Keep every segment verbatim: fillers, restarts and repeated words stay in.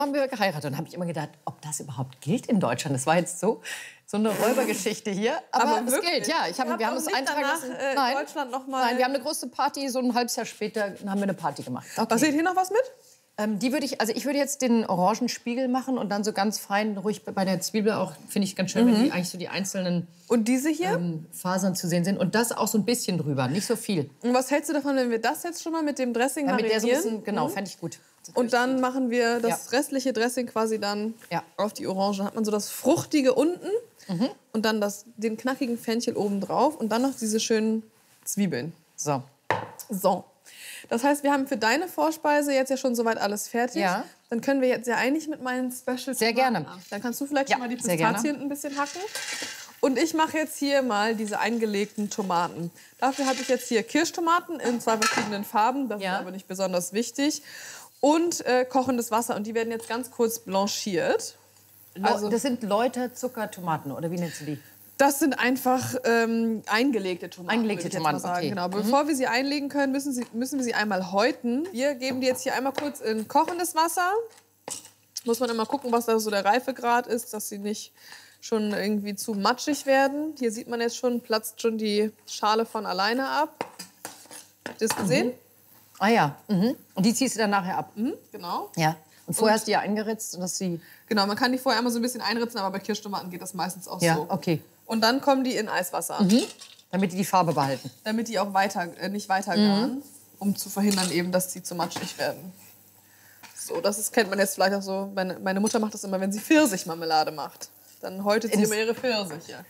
Haben wir geheiratet und habe ich immer gedacht, ob das überhaupt gilt in Deutschland. Das war jetzt so, so eine Räubergeschichte hier. Aber, Aber es wirklich? gilt, ja. Ich hab, Ihr habt wir haben auch es nicht eintragen danach, lassen. äh, Nein. Deutschland noch mal- Nein, wir haben eine große Party. So ein halbes Jahr später haben wir eine Party gemacht. Okay. Was seht hier noch was mit? Ähm, die würde ich, also ich würde jetzt den Orangenspiegel machen und dann so ganz fein, ruhig bei der Zwiebel auch, finde ich ganz schön, Mhm. wenn die eigentlich so die einzelnen Und diese hier? ähm, Fasern zu sehen sind. Und das auch so ein bisschen drüber, nicht so viel. Und was hältst du davon, wenn wir das jetzt schon mal mit dem Dressing Damit der so ein marinieren? bisschen, genau, Mhm. fände ich gut. Und dann machen wir das Ja. restliche Dressing quasi dann Ja. auf die Orange. Dann hat man so das Fruchtige unten Mhm. und dann das, den knackigen Fenchel oben drauf und dann noch diese schönen Zwiebeln. So. So. Das heißt, wir haben für deine Vorspeise jetzt ja schon soweit alles fertig. Ja. Dann können wir jetzt ja eigentlich mit meinen Special Sehr gerne. anfangen. Dann kannst du vielleicht Ja, schon mal die sehr gerne. Pistazien ein bisschen hacken. Und ich mache jetzt hier mal diese eingelegten Tomaten. Dafür habe ich jetzt hier Kirschtomaten in zwei verschiedenen Farben. Das Ja. ist aber nicht besonders wichtig. Und äh, kochendes Wasser. Und die werden jetzt ganz kurz blanchiert. Also, das sind Läuter, Zucker, Tomaten, oder wie nennst du die? Das sind einfach ähm, eingelegte Tomaten. Eingelegte würde ich jetzt mal Tomaten, sagen. okay. Genau. Mhm. Bevor wir sie einlegen können, müssen, sie, müssen wir sie einmal häuten. Wir geben die jetzt hier einmal kurz in kochendes Wasser. Muss man immer gucken, was da so der Reifegrad ist, dass sie nicht schon irgendwie zu matschig werden. Hier sieht man jetzt schon, platzt schon die Schale von alleine ab. Habt ihr das gesehen? Mhm. Ah ja. Mhm. Und die ziehst du dann nachher ab? Mhm, genau. Ja. Und vorher Und- hast du die ja eingeritzt, dass sie... Genau, man kann die vorher einmal so ein bisschen einritzen, aber bei Kirschtomaten geht das meistens auch Ja, so. okay. Und dann kommen die in Eiswasser. Mhm. Damit die die Farbe behalten. Damit die auch weiter, äh, nicht weiter garen, um zu verhindern, eben, dass sie zu matschig werden. So, das ist, kennt man jetzt vielleicht auch so. Meine, meine Mutter macht das immer, wenn sie Pfirsichmarmelade macht. Dann häutet sie In- immer ihre Pfirsiche.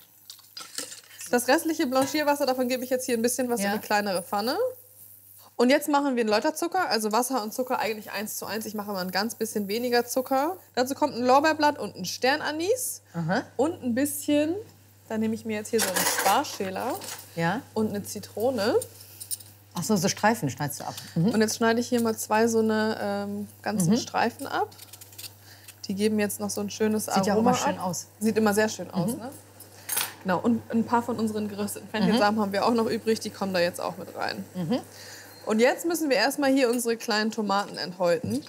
Das restliche Blanchierwasser, davon gebe ich jetzt hier ein bisschen was Ja. in eine kleinere Pfanne. Und jetzt machen wir einen Läuterzucker, also Wasser und Zucker eigentlich eins zu eins. Ich mache mal ein ganz bisschen weniger Zucker. Dazu kommt ein Lorbeerblatt und ein Sternanis. Aha. Und ein bisschen, da nehme ich mir jetzt hier so einen Sparschäler Ja. und eine Zitrone. Ach so, so Streifen schneidest du ab. Mhm. Und jetzt schneide ich hier mal zwei so eine ähm, ganzen Streifen ab. Die geben jetzt noch so ein schönes Aroma Sieht ja auch immer ab. schön aus. Sieht immer sehr schön aus, ne? Genau, und ein paar von unseren gerösteten Fenchelsamen haben wir auch noch übrig. Die kommen da jetzt auch mit rein. Und jetzt müssen wir erstmal hier unsere kleinen Tomaten enthäuten.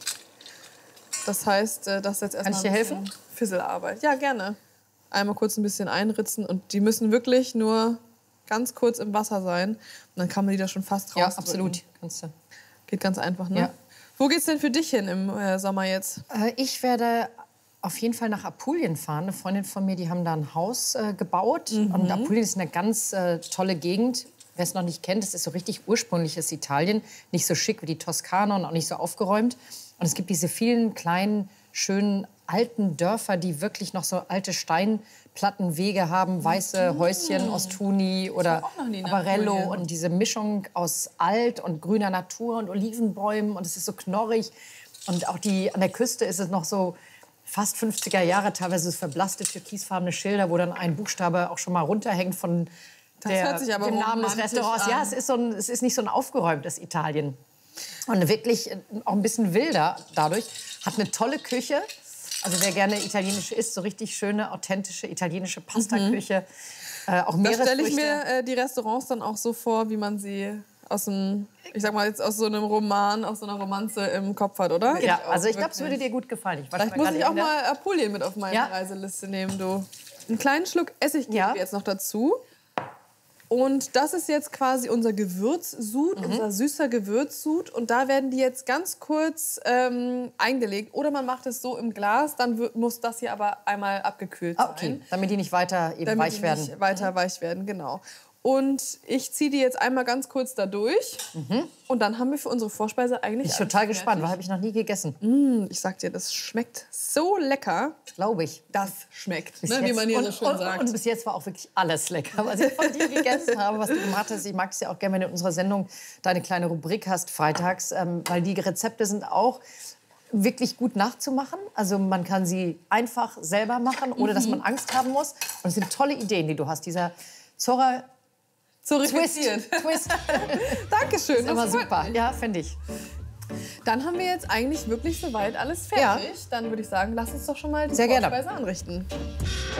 Das heißt, äh, das ist jetzt erstmal ich dir ein helfen? bisschen Fisselarbeit. Ja, gerne. Einmal kurz ein bisschen einritzen und die müssen wirklich nur ganz kurz im Wasser sein. Und dann kann man die da schon fast Ja, rausdrücken. absolut. Kannst du. Geht ganz einfach, ne? Ja. Wo geht's denn für dich hin im äh, Sommer jetzt? Äh, ich werde auf jeden Fall nach Apulien fahren. Eine Freundin von mir, die haben da ein Haus äh, gebaut. Und Apulien ist eine ganz äh, tolle Gegend. Wer es noch nicht kennt, es ist so richtig ursprüngliches Italien. Nicht so schick wie die Toskana und auch nicht so aufgeräumt. Und es gibt diese vielen kleinen, schönen, alten Dörfer, die wirklich noch so alte Steinplattenwege haben. Weiße Häuschen aus Tuni oder auch noch nie in Barello. Apulien. Und diese Mischung aus alt und grüner Natur und Olivenbäumen. Und es ist so knorrig. Und auch die, an der Küste ist es noch so fast fünfziger Jahre, teilweise so verblasste türkisfarbene Schilder, wo dann ein Buchstabe auch schon mal runterhängt von der, hört sich aber dem Namen des romantisch Restaurants. an. Ja, es ist, so ein, es ist nicht so ein aufgeräumtes Italien. Und wirklich äh, auch ein bisschen wilder dadurch. Hat eine tolle Küche. Also wer gerne italienisch isst, so richtig schöne, authentische italienische Pastaküche. Äh, auch Da stelle Meeresfrüchte. ich mir äh, die Restaurants dann auch so vor, wie man sie aus einem, ich sag mal jetzt aus so einem Roman, aus so einer Romanze im Kopf hat, oder? Ja, also ich glaube, es Wirklich. würde dir gut gefallen. Ich war Vielleicht schon muss mal ich auch gerade in mal Apulien mit auf meine Ja. Reiseliste nehmen, du. Einen kleinen Schluck Essig geben Ja. wir jetzt noch dazu. Und das ist jetzt quasi unser Gewürzsud, Mhm. unser süßer Gewürzsud. Und da werden die jetzt ganz kurz ähm, eingelegt. Oder man macht es so im Glas, dann wird, muss das hier aber einmal abgekühlt der- sein. Ah, okay, damit die nicht weiter eben Damit weich die werden. nicht weiter weich werden, genau. Und ich ziehe die jetzt einmal ganz kurz da durch. Und dann haben wir für unsere Vorspeise eigentlich Ich bin alles total gespannt, weil fertig. habe ich noch nie gegessen. Mm, Ich sag dir, das schmeckt so lecker. Glaube ich. Das schmeckt, Bis ne, wie jetzt- man hier und, so schön und, sagt. Und bis jetzt war auch wirklich alles lecker, was ich von dir gegessen habe, was du gemacht hast. Ich mag es ja auch gerne, wenn du in unserer Sendung deine kleine Rubrik hast, freitags, ähm, weil die Rezepte sind auch wirklich gut nachzumachen. Also man kann sie einfach selber machen, ohne dass man Angst haben muss. Und es sind tolle Ideen, die du hast. Dieser Zora So Twist, reflektiert. Twist, Dankeschön. ist immer das freut super. mich. Ja, finde ich. Dann haben wir jetzt eigentlich wirklich soweit alles fertig. Dann würde ich sagen, lass uns doch schon mal die Sehr gerne. Vorspeise anrichten.